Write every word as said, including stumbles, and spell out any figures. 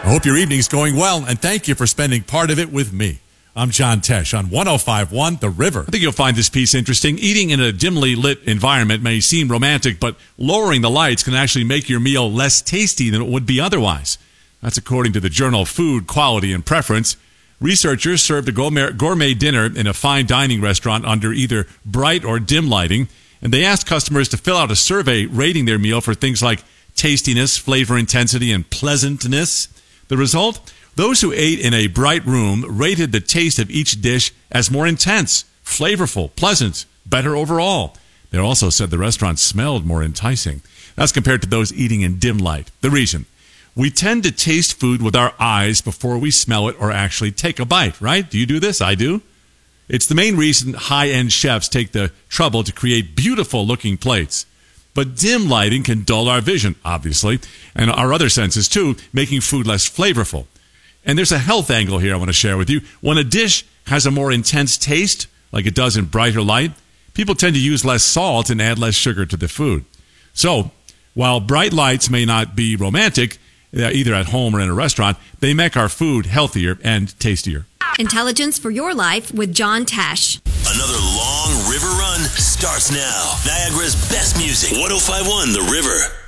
I hope your evening's going well, and thank you for spending part of it with me. I'm John Tesh on one oh five point one The River. I think you'll find this piece interesting. Eating in a dimly lit environment may seem romantic, but lowering the lights can actually make your meal less tasty than it would be otherwise. That's according to the journal Food, Quality, and Preference. Researchers served a gourmet, gourmet dinner in a fine dining restaurant under either bright or dim lighting, and they asked customers to fill out a survey rating their meal for things like tastiness, flavor intensity, and pleasantness. The result? Those who ate in a bright room rated the taste of each dish as more intense, flavorful, pleasant, better overall. They also said the restaurant smelled more enticing. That's compared to those eating in dim light. The reason? We tend to taste food with our eyes before we smell it or actually take a bite, right? Do you do this? I do. It's the main reason high-end chefs take the trouble to create beautiful-looking plates. But dim lighting can dull our vision, obviously, and our other senses too, making food less flavorful. And there's a health angle here I want to share with you. When a dish has a more intense taste, like it does in brighter light, people tend to use less salt and add less sugar to the food. So, while bright lights may not be romantic, either at home or in a restaurant, they make our food healthier and tastier. Intelligence for your life with John Tesh. Another long river run starts now. Niagara's best music, one oh five point one The River.